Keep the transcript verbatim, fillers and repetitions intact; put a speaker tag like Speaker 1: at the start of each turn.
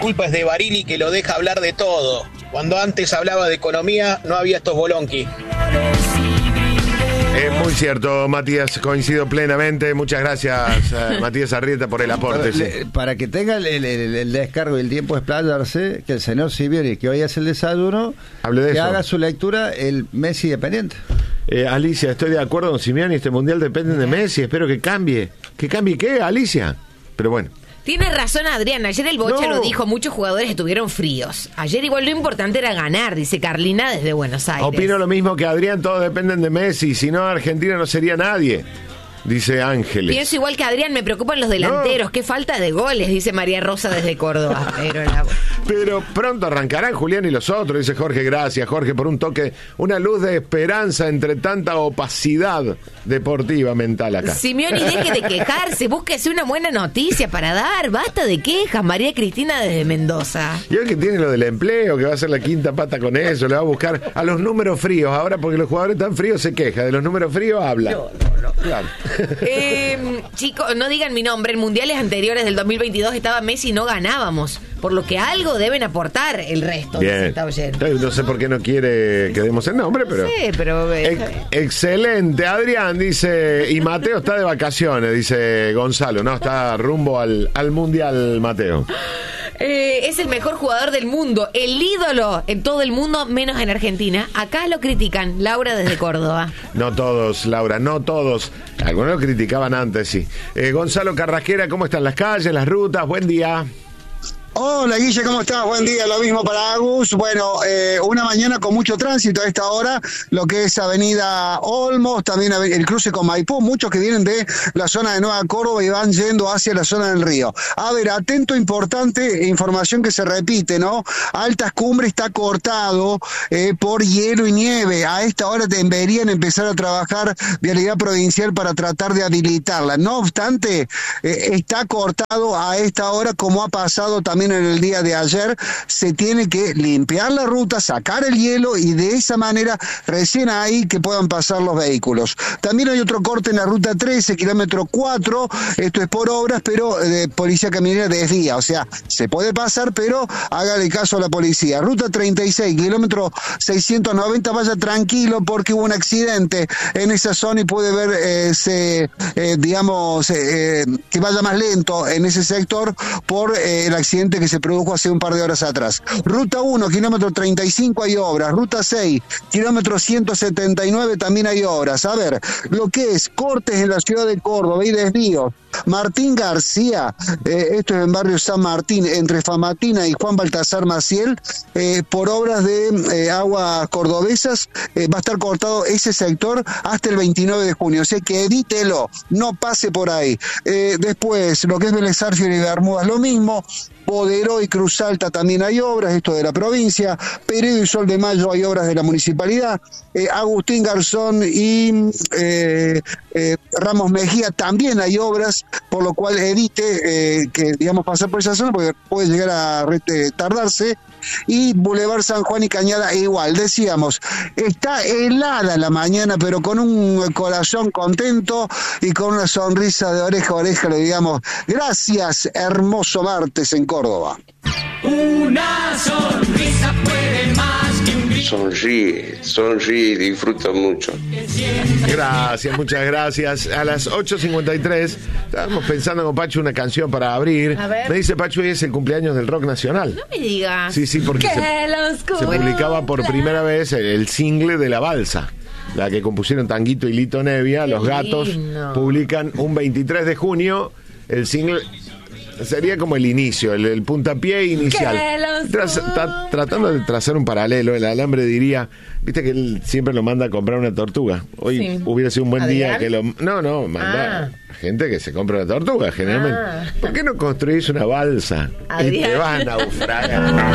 Speaker 1: culpa es de Barili, que lo deja hablar de todo. Cuando antes hablaba de economía, no había estos bolonqui.
Speaker 2: Es muy cierto, Matías, coincido plenamente. Muchas gracias, eh, Matías Arrieta, por el aporte.
Speaker 3: Le,
Speaker 2: sí.
Speaker 3: Para que tenga el, el, el, el descargo y el tiempo de explayarse, que el señor Sivieri, que hoy hace el desayuno,
Speaker 2: Hable de
Speaker 3: que
Speaker 2: eso.
Speaker 3: haga su lectura el Messi dependiente.
Speaker 2: Eh, Alicia, estoy de acuerdo con Simeone, este mundial depende de Messi, espero que cambie. ¿Que cambie qué, Alicia? Pero bueno.
Speaker 4: Tiene razón Adrián, ayer el Bocha
Speaker 2: No.
Speaker 4: lo dijo, muchos jugadores estuvieron fríos. Ayer igual lo importante era ganar, dice Carlina desde Buenos Aires.
Speaker 2: Opino lo mismo que Adrián, todos dependen de Messi, si no Argentina no sería nadie, dice Ángeles.
Speaker 4: Pienso igual que Adrián, me preocupan los delanteros,
Speaker 2: No.
Speaker 4: qué falta de goles, dice María Rosa desde Córdoba. Pero, la...
Speaker 2: Pero pronto arrancarán Julián y los otros, dice Jorge. Gracias, Jorge, por un toque, una luz de esperanza entre tanta opacidad deportiva mental acá.
Speaker 4: Simeone, deje de quejarse, búsquese una buena noticia para dar, basta de quejas. María Cristina desde Mendoza.
Speaker 2: Y hoy que tiene lo del empleo, que va a ser la quinta pata con eso, le va a buscar a los números fríos. Ahora, porque los jugadores tan fríos se quejan, de los números fríos habla.
Speaker 4: No, no, no.
Speaker 2: Claro.
Speaker 4: Eh, chicos, no digan mi nombre. En mundiales anteriores del dos mil veintidós estaba Messi y no ganábamos. Por lo que algo deben aportar el resto.
Speaker 2: Bien.
Speaker 4: Está oyendo.
Speaker 2: No sé por qué no quiere que demos el nombre, pero.
Speaker 4: Sí, pero. eh,
Speaker 2: Ex- excelente, Adrián, dice. Y Mateo está de vacaciones, dice Gonzalo. No, está rumbo al, al mundial, Mateo.
Speaker 4: Eh, es el mejor jugador del mundo, el ídolo en todo el mundo, menos en Argentina. Acá lo critican. Laura desde Córdoba.
Speaker 2: No todos, Laura, no todos. Algunos lo criticaban antes, sí. Eh, Gonzalo Carrasquera, ¿cómo están las calles, las rutas? Buen día.
Speaker 5: Hola Guille, ¿cómo estás? Buen día, lo mismo para Agus. Bueno, eh, una mañana con mucho tránsito a esta hora, lo que es Avenida Olmos, también el cruce con Maipú, muchos que vienen de la zona de Nueva Córdoba y van yendo hacia la zona del río. A ver, atento, importante, información que se repite, ¿no? Altas Cumbres está cortado eh, por hielo y nieve. A esta hora deberían empezar a trabajar Vialidad Provincial para tratar de habilitarla. No obstante, eh, está cortado a esta hora, como ha pasado también en el día de ayer. Se tiene que limpiar la ruta, sacar el hielo y de esa manera recién ahí que puedan pasar los vehículos. También hay otro corte en la ruta trece, kilómetro cuatro, esto es por obras, pero eh, policía caminera desvía, o sea, se puede pasar, pero hágale caso a la policía. Ruta treinta y seis, kilómetro seiscientos noventa, vaya tranquilo porque hubo un accidente en esa zona y puede ver, eh, se, eh, digamos, eh, que vaya más lento en ese sector por eh, el accidente que se produjo hace un par de horas atrás. Ruta uno, kilómetro treinta y cinco, hay obras. Ruta seis, kilómetro ciento setenta y nueve, también hay obras. A ver, lo que es cortes en la ciudad de Córdoba y desvíos. Martín García, eh, esto es en barrio San Martín, entre Famatina y Juan Baltasar Maciel, eh, por obras de eh, aguas cordobesas, eh, va a estar cortado ese sector hasta el veintinueve de junio, o sea que evítelo, no pase por ahí. Eh, después, lo que es Vélez Sarsfield y Bermudas, lo mismo. Poderó y Cruz Alta también hay obras, esto de la provincia. Peredo y Sol de Mayo hay obras de la municipalidad. eh, Agustín Garzón y eh, eh, Ramos Mejía también hay obras, por lo cual evite eh, que digamos pasar por esa zona porque puede llegar a rete, tardarse. Y Boulevard San Juan y Cañada igual, decíamos, está helada la mañana, pero con un corazón contento y con una sonrisa de oreja a oreja le digamos, gracias, hermoso martes en Córdoba.
Speaker 6: Una sonrisa puede más que un grito.
Speaker 7: Sonríe, sonríe y disfruta mucho.
Speaker 2: Gracias, muchas gracias. A las ocho cincuenta y tres estábamos pensando con Pachu una canción para abrir.
Speaker 4: A ver.
Speaker 2: Me dice Pachu, hoy es el cumpleaños del rock nacional.
Speaker 4: No me digas.
Speaker 2: Sí, sí, porque
Speaker 4: Que
Speaker 2: se,
Speaker 4: los
Speaker 2: se publicaba por primera vez el, el single de La Balsa, la que compusieron Tanguito y Lito Nevia. Los
Speaker 4: Qué
Speaker 2: Gatos
Speaker 4: lindo.
Speaker 2: publican un veintitrés de junio el single. Sería como el inicio, el, el puntapié inicial. Tras- ta- tratando de trazar un paralelo, el alambre diría, viste que él siempre lo manda a comprar una tortuga. Hoy
Speaker 4: Sí.
Speaker 2: hubiera sido un buen
Speaker 4: ¿Adrián?
Speaker 2: día que lo... No, no, manda
Speaker 4: Ah.
Speaker 2: gente que se compra una tortuga, generalmente.
Speaker 4: Ah.
Speaker 2: ¿Por qué no construís una balsa? Y
Speaker 4: Adrián.
Speaker 2: te vas a naufragar.